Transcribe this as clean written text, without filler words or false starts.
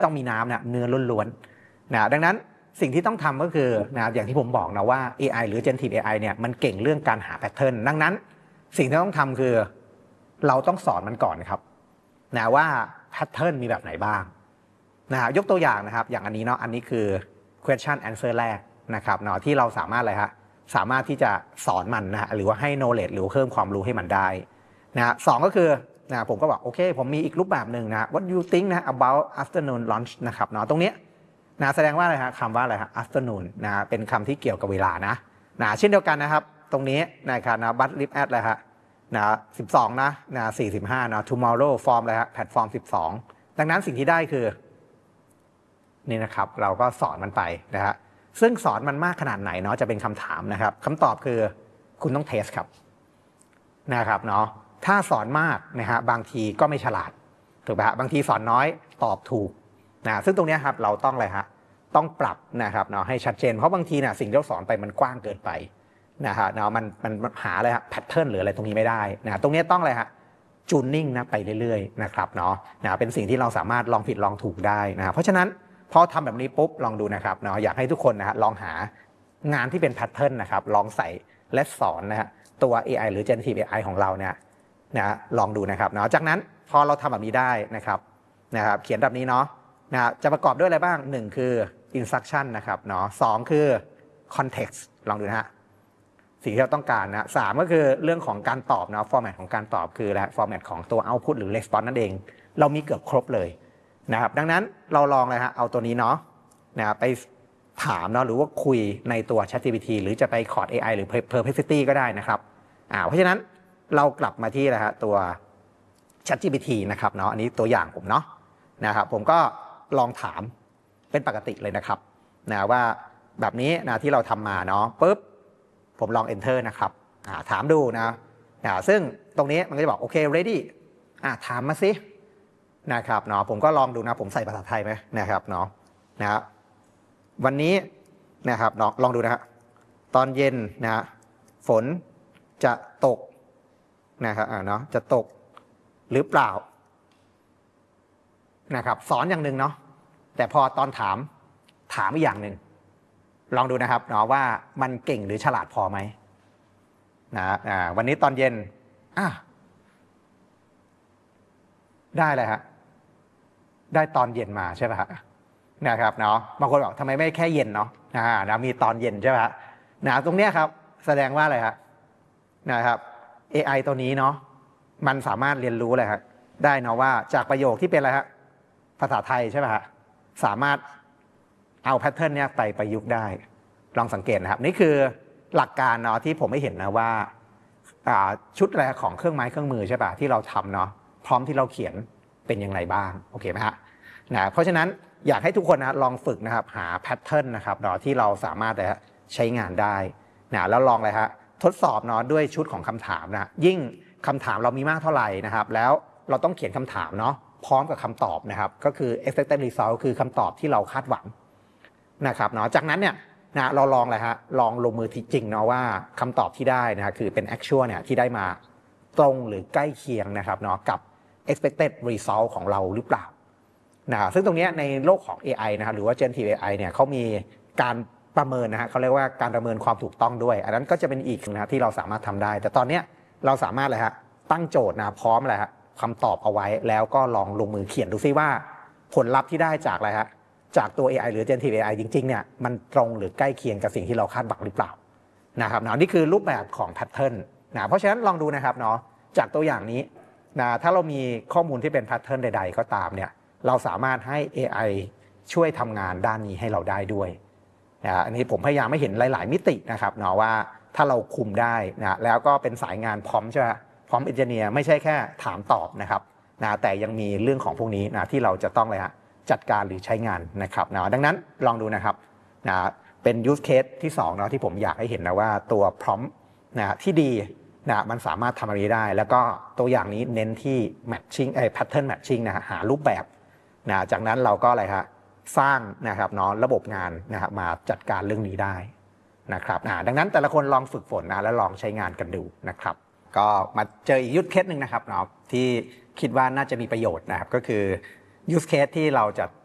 ต้องมีน้ำนะเนื้อล้วนๆนะดังนั้นสิ่งที่ต้องทำก็คือนะอย่างที่ผมบอกนะว่า AI หรือ Generative AI เนี่ยมันเก่งเรื่องการหาแพทเทิร์นดังนั้นสิ่งที่ต้องทำคือเราต้องสอนมันก่อนครับนะว่าแพทเทิร์นมีแบบไหนบ้างนะยกตัวอย่างนะครับอย่างอันนี้เนาะอันนี้คือ question answer แรกนะครับเนาะที่เราสามารถอะไรฮะสามารถที่จะสอนมันนะหรือว่าให้ knowledge หรือเพิ่มความรู้ให้มันได้นะสองก็คือนะผมก็บอกโอเคผมมีอีกรูปแบบหนึ่งนะ what you think นะ about afternoon lunch นะครับเนาะตรงนี้นะแสดงว่าอะไรฮะคำว่าอะไรฮะ afternoon นะเป็นคำที่เกี่ยวกับเวลานะเช่นเดียวกันนะครับตรงนี้นะครับนะ but live at อะไรฮะนะ12นะ45นะ tomorrow form อะไรฮะแพลตฟอร์ม12ดังนั้นสิ่งที่ได้คือนี่นะครับเราก็สอนมันไปนะฮะซึ่งสอนมันมากขนาดไหนเนาะจะเป็นคำถามนะครับคำตอบคือคุณต้องเทสครับนะครับเนาะถ้าสอนมากนะฮะบางทีก็ไม่ฉลาดถูกไหมฮะบางทีสอนน้อยตอบถูกนะซึ่งตรงนี้ครับเราต้องอะไรฮะต้องปรับนะครับเนาะให้ชัดเจนเพราะบางทีเนี่ยสิ่งที่เราสอนไปมันกว้างเกินไปนะฮะเนาะมันหาอะไรฮะแพทเทิร์นหรืออะไรตรงนี้ไม่ได้นะตรงนี้ต้องอะไรฮะจูนนิ่งนะไปเรื่อยๆนะครับเนาะเป็นสิ่งที่เราสามารถลองผิดลองถูกได้นะเพราะฉะนั้นพอทำแบบนี้ปุ๊บลองดูนะครับเนาะอยากให้ทุกคนนะฮะลองหางานที่เป็นแพทเทิร์นนะครับลองใส่และสอนนะฮะตัว AI หรือ Generative AI ของเราเนี่ยนะลองดูนะครับเนาะจากนั้นพอเราทำแบบนี้ได้นะครับเขียนแบบนี้เนาะจะประกอบด้วยอะไรบ้าง1คือ instruction นะครับเนาะ2คือ context ลองดูนะฮะสิ่งที่เราต้องการนะ3ก็คือเรื่องของการตอบนะ format ของการตอบคือและ format ของตัว output หรือ response นั่นเองเรามีเกือบครบเลยนะครับดังนั้นเราลองเลยฮะเอาตัวนี้เนาะไปถามเนาะหรือว่าคุยในตัว ChatGPT หรือจะไป Claude AI หรือ Perplexity ก็ได้นะครับเพราะฉะนั้นเรากลับมาที่นะฮะตัว ChatGPT นะครับเนาะอันนี้ตัวอย่างผมเนาะนะครับผมก็ลองถามเป็นปกติเลยนะครับว่าแบบนี้นะที่เราทำมาเนาะปุ๊บผมลอง enter นะครับถามดูนะซึ่งตรงนี้มันก็จะบอกโอเค ready ถามมาสินะครับเนาะผมก็ลองดูนะผมใส่ภาษาไทยไหมนะครับเนาะวันนี้นะครับลองดูนะฮะตอนเย็นนะฝนจะตกนะครับเนาะจะตกหรือเปล่านะครับสอนอย่างหนึ่งเนาะแต่พอตอนถามอีกอย่างหนึ่งลองดูนะครับเนาะว่ามันเก่งหรือฉลาดพอไหมวันนี้ตอนเย็นได้เลยฮะได้ตอนเย็นมาใช่ไหมนะครับเนาะบางคนบอกทำไมไม่แค่เย็นเนาะมีตอนเย็นใช่ไหมตรงเนี้ยครับแสดงว่าอะไรนะครับ AI ตัวนี้เนาะมันสามารถเรียนรู้อะไรได้เนาะว่าจากประโยคที่เป็นอะไรภาษาไทยใช่ไหมสามารถเอาแพทเทิร์นเนี้ยไปประยุกต์ได้ลองสังเกตนะครับนี่คือหลักการเนาะที่ผมไม่เห็นนะว่าชุดอะไรของเครื่องไม้เครื่องมือใช่ป่ะที่เราทำเนาะพร้อมที่เราเขียนเป็นอย่างไรบ้างโอเคไหมเพราะฉะนั้นอยากให้ทุกคนนะลองฝึกนะครับหาแพทเทิร์นนะครับเนาะที่เราสามารถใช้งานได้แล้วลองเลยทดสอบเนาะด้วยชุดของคำถามนะยิ่งคำถามเรามีมากเท่าไหร่นะครับแล้วเราต้องเขียนคำถามเนาะพร้อมกับคำตอบนะครับก็คือ expected result คือคำตอบที่เราคาดหวังนะครับเนาะจากนั้นเนี่ยเราลองเลยลองลงมือจริงเนาะว่าคำตอบที่ได้นะคือเป็น actual เนี่ยที่ได้มาตรงหรือใกล้เคียงนะครับเนาะกับ expected result ของเราหรือเปล่าซึ่งตรงนี้ในโลกของ AI นะครับหรือว่า Generative AI เนี่ยเขามีการประเมินเขาเรียกว่าการประเมินความถูกต้องด้วยอันนั้นก็จะเป็นอีกนะที่เราสามารถทำได้แต่ตอนนี้เราสามารถเลยตั้งโจทย์พร้อมเลยคำตอบเอาไว้แล้วก็ลองลงมือเขียนดูซิว่าผลลัพธ์ที่ได้จากอะไรจากตัว AI หรือ Generative AI จริงๆเนี่ยมันตรงหรือใกล้เคียงกับสิ่งที่เราคาดหวังหรือเปล่านะครับนี่คือรูปแบบของแพทเทิร์นเพราะฉะนั้นลองดูนะครับเนาะจากตัวอย่างนี้ถ้าเรามีข้อมูลที่เป็นแพทเทิร์นใดๆก็ตามเนี่ยเราสามารถให้ AI ช่วยทำงานด้านนี้ให้เราได้ด้วยอันนี้ผมพยายามให้เห็นหลายๆมิตินะครับเนาะว่าถ้าเราคุมได้แล้วก็เป็นสายงานพร้อมใช่ไหมพร้อมเอนจิเนียร์ไม่ใช่แค่ถามตอบนะครับแต่ยังมีเรื่องของพวกนี้ที่เราจะต้องเลยจัดการหรือใช้งานนะครับดังนั้นลองดูนะครับเป็น use case ที่2เนาะที่ผมอยากให้เห็นนะว่าตัว prompt ที่ดีมันสามารถทำอะไรได้แล้วก็ตัวอย่างนี้เน้นที่ matching pattern matching หารูปแบบจากนั้นเราก็อะไรสร้างนะครับเนาะระบบงานมาจัดการเรื่องนี้ได้นะครับดังนั้นแต่ละคนลองฝึกฝนแล้วลองใช้งานกันดูนะครับก็มาเจออีก use case นึงนะครับเนาะที่คิดว่าน่าจะมีประโยชน์นะครับก็คือ use case ที่เราจะ